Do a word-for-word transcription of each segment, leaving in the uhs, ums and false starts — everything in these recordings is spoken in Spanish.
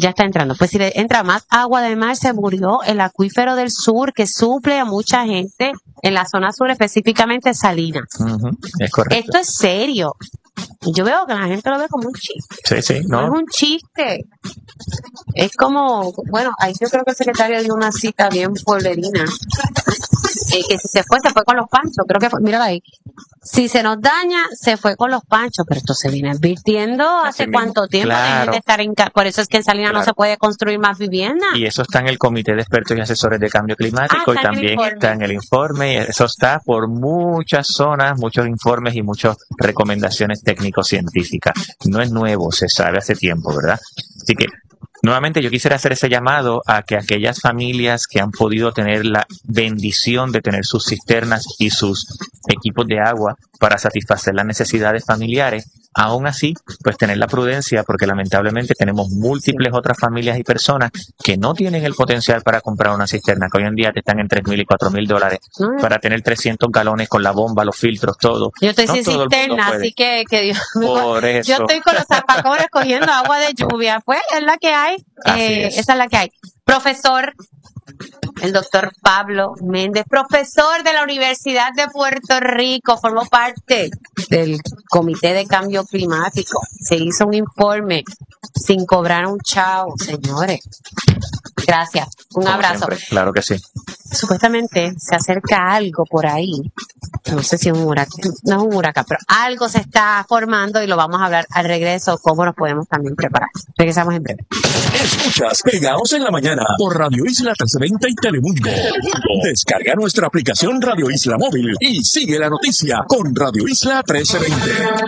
ya está entrando. Pues si le entra más agua del mar, se murió el acuífero del sur que suple a mucha gente en la zona sur, específicamente Salinas. Uh-huh. Es correcto. Esto es serio. Yo veo que la gente lo ve como un chiste. Sí, sí, no. no. No es un chiste. Es como, bueno, ahí yo creo que el secretario dio una cita bien pueblerina. Eh, que si se fue, se fue con los panchos. Creo que fue, mírala ahí. Si se nos daña, se fue con los panchos. Pero esto se viene advirtiendo hace Así cuánto mismo. tiempo. Claro. Dejen de estar en ca- Por eso es que en Salinas Claro. no se puede construir más vivienda. Y eso está en el Comité de Expertos y Asesores de Cambio Climático Ah, y está en el también informe. está en el informe. Y eso está por muchas zonas, muchos informes y muchas recomendaciones técnico-científicas. No es nuevo, se sabe hace tiempo, ¿verdad? Así que, nuevamente yo quisiera hacer ese llamado a que aquellas familias que han podido tener la bendición de tener sus cisternas y sus equipos de agua para satisfacer las necesidades familiares, aún así, pues tener la prudencia, porque lamentablemente tenemos múltiples otras familias y personas que no tienen el potencial para comprar una cisterna, que hoy en día te están en tres mil y cuatro mil dólares Mm. para tener trescientos galones con la bomba, los filtros, todo. Yo estoy No sin todo el mundo cisterna, puede. así que, que Dios me Por eso. Yo estoy con los zapacones cogiendo agua de lluvia. Pues es la que hay. Así Eh, es. esa es la que hay. Profesor, el doctor Pablo Méndez, profesor de la Universidad de Puerto Rico, formó parte del Comité de Cambio Climático. Se hizo un informe sin cobrar un chavo, señores. Gracias. Un Como abrazo. siempre, claro que sí. Supuestamente se acerca algo por ahí. No sé si es un huracán, no es un huracán, pero algo se está formando y lo vamos a hablar al regreso, cómo nos podemos también preparar. Regresamos en breve. Escuchas Pegados en la Mañana por Radio Isla trescientos veinte y Telemundo. Descarga nuestra aplicación Radio Isla Móvil y sigue la noticia con Radio Isla trescientos veinte.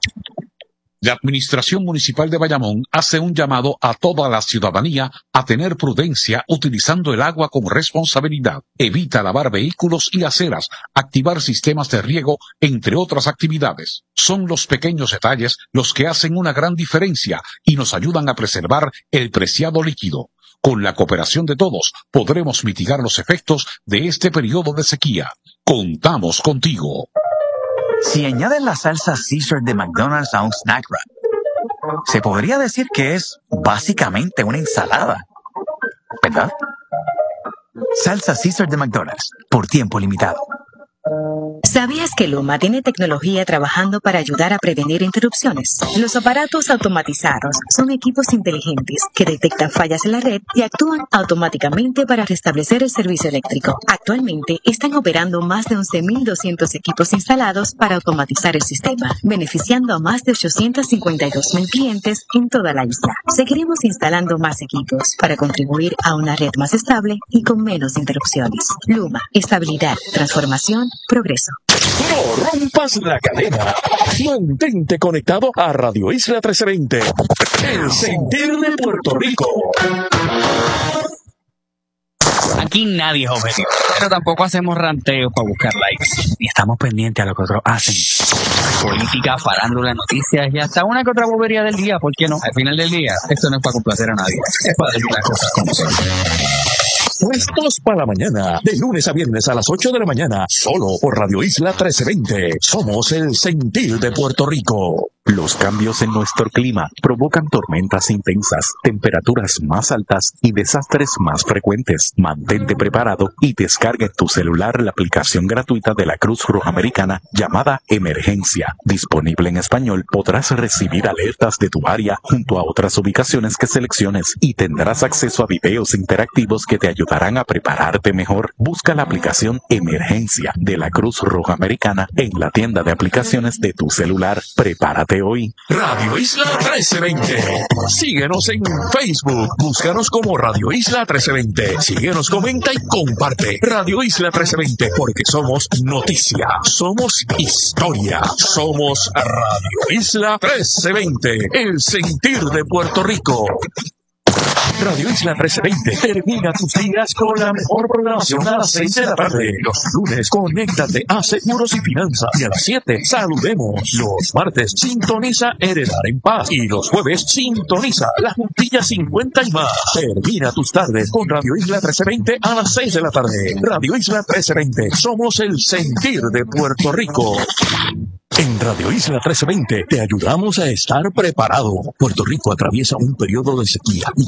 La Administración Municipal de Bayamón hace un llamado a toda la ciudadanía a tener prudencia utilizando el agua con responsabilidad. Evita lavar vehículos y aceras, activar sistemas de riego, entre otras actividades. Son los pequeños detalles los que hacen una gran diferencia y nos ayudan a preservar el preciado líquido. Con la cooperación de todos, podremos mitigar los efectos de este periodo de sequía. Contamos contigo. Si añades la salsa Caesar de McDonald's a un snack wrap, se podría decir que es básicamente una ensalada, ¿verdad? Salsa Caesar de McDonald's, por tiempo limitado. ¿Sabías que Luma tiene tecnología trabajando para ayudar a prevenir interrupciones? Los aparatos automatizados son equipos inteligentes que detectan fallas en la red y actúan automáticamente para restablecer el servicio eléctrico. Actualmente están operando más de once mil doscientos equipos instalados para automatizar el sistema, beneficiando a más de ochocientos cincuenta y dos mil clientes en toda la isla. Seguiremos instalando más equipos para contribuir a una red más estable y con menos interrupciones. Luma, estabilidad, transformación, progreso. No rompas la cadena. Mantente conectado a Radio Isla trescientos veinte. El sentir de Puerto Rico. Aquí nadie es objetivo, pero tampoco hacemos ranteos para buscar likes. Y estamos pendientes a lo que otros hacen. Política, farándula, noticias y hasta una que otra bobería del día, ¿por qué no? Al final del día, esto no es para complacer a nadie, es para decir las cosas como son. Puestos para la mañana, de lunes a viernes a las ocho de la mañana, solo por Radio Isla trescientos veinte. Somos el sentir de Puerto Rico. Los cambios en nuestro clima provocan tormentas intensas, temperaturas más altas y desastres más frecuentes. Mantente preparado y descarga en tu celular la aplicación gratuita de la Cruz Roja Americana llamada Emergencia. Disponible en español, podrás recibir alertas de tu área junto a otras ubicaciones que selecciones y tendrás acceso a videos interactivos que te ayudarán a prepararte mejor. Busca la aplicación Emergencia de la Cruz Roja Americana en la tienda de aplicaciones de tu celular. Prepárate hoy. Radio Isla trece veinte. Síguenos en Facebook. Búscanos como Radio Isla trece veinte. Síguenos, comenta y comparte. Radio Isla trece veinte, porque somos noticia, somos historia, somos Radio Isla trece veinte. El sentir de Puerto Rico. Radio Isla trece veinte termina tus días con la mejor programación a las seis de la tarde. Los lunes, conéctate a Seguros y Finanzas. Y a las siete, saludemos. Los martes, sintoniza Heredar en Paz. Y los jueves, sintoniza La Juntilla cincuenta y más. Termina tus tardes con Radio Isla trece veinte a las seis de la tarde. Radio Isla trece veinte, somos el sentir de Puerto Rico. En Radio Isla trece veinte te ayudamos a estar preparado. Puerto Rico atraviesa un periodo de sequía y